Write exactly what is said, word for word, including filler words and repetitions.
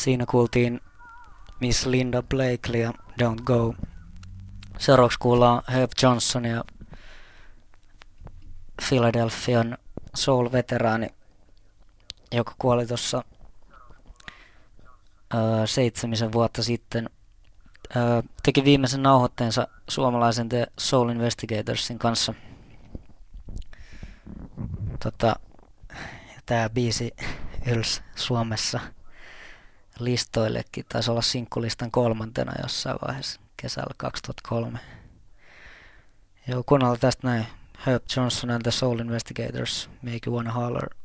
Siinä kuultiin Miss Linda Blakely ja Don't Go. Seuraavaksi kuullaan Herb Johnsonia, Philadelphian soul-veteraani, joka kuoli tuossa öö, seitsemisen vuotta sitten. Öö, teki viimeisen nauhoitteensa suomalaisen The Soul Investigatorsin kanssa. Tota, tää biisi ylsi Suomessa listoillekin. Taisi olla sinkkulistan kolmantena jossain vaiheessa kesällä kaksituhattakolme. Joo, kuunnellaan tästä näin. Herb Johnson and the Soul Investigators, Make You Wanna Holler.